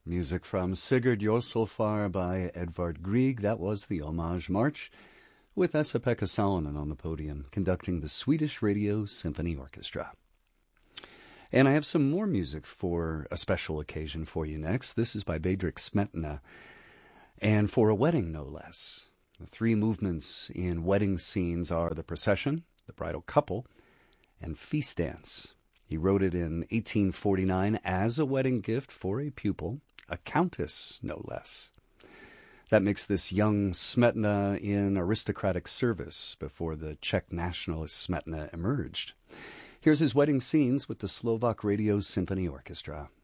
Music from Sigurd Josselfar by Edvard Grieg. That was the Homage March, with Esa-Pekka Salonen on the podium, conducting the Swedish Radio Symphony Orchestra. And I have some more music for a special occasion for you next. This is by Bedřich Smetana, and for a wedding, no less. The three movements in wedding scenes are the procession, the bridal couple, and feast dance. He wrote it in 1849 as a wedding gift for a pupil, a countess, no less. That makes this young Smetana in aristocratic service before the Czech nationalist Smetana emerged. Here's his wedding scenes with the Slovak Radio Symphony Orchestra.